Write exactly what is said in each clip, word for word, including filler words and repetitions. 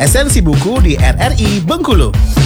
Esensi buku di R R I Bengkulu.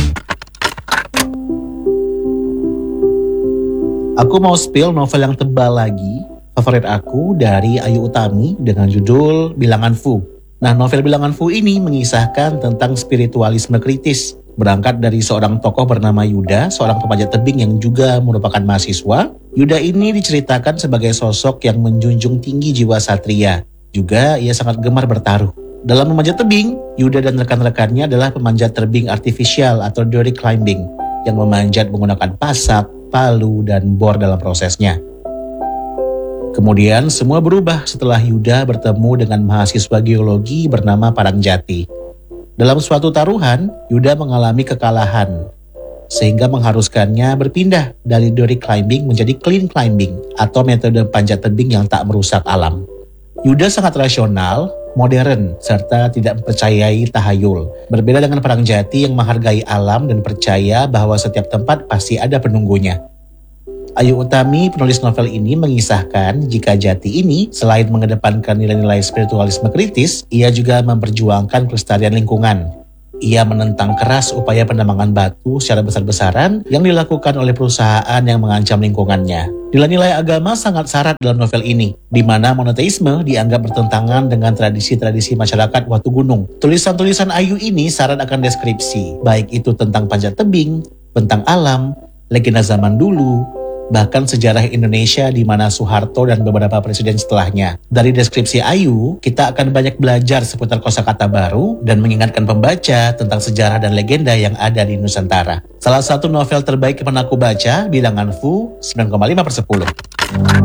Aku mau spill novel yang tebal lagi, favorit aku dari Ayu Utami dengan judul Bilangan Fu. Nah, novel Bilangan Fu ini mengisahkan tentang spiritualisme kritis. Berangkat dari seorang tokoh bernama Yuda, seorang pemanjat tebing yang juga merupakan mahasiswa. Yuda ini diceritakan sebagai sosok yang menjunjung tinggi jiwa satria. Juga ia sangat gemar bertaruh. Dalam memanjat tebing, Yuda dan rekan-rekannya adalah pemanjat tebing artifisial atau dirty climbing yang memanjat menggunakan pasak, palu, dan bor dalam prosesnya. Kemudian semua berubah setelah Yuda bertemu dengan mahasiswa geologi bernama Parangjati. Dalam suatu taruhan, Yuda mengalami kekalahan, sehingga mengharuskannya berpindah dari dirty climbing menjadi clean climbing atau metode panjat tebing yang tak merusak alam. Yuda sangat rasional, modern, serta tidak mempercayai tahayul. Berbeda dengan Parangjati yang menghargai alam dan percaya bahwa setiap tempat pasti ada penunggunya. Ayu Utami, penulis novel ini, mengisahkan jika Jati ini selain mengedepankan nilai-nilai spiritualisme kritis, ia juga memperjuangkan kelestarian lingkungan. Ia menentang keras upaya penambangan batu secara besar-besaran yang dilakukan oleh perusahaan yang mengancam lingkungannya. Nilai-nilai agama sangat syarat dalam novel ini, di mana monoteisme dianggap bertentangan dengan tradisi-tradisi masyarakat Watu Gunung. Tulisan-tulisan Ayu ini syarat akan deskripsi, baik itu tentang panjat tebing, bentang alam, legenda zaman dulu, bahkan sejarah Indonesia di mana Soeharto dan beberapa presiden setelahnya. Dari deskripsi Ayu, kita akan banyak belajar seputar kosakata baru dan mengingatkan pembaca tentang sejarah dan legenda yang ada di Nusantara. Salah satu novel terbaik yang pernah aku baca, Bilangan Fu, sembilan koma lima per sepuluh.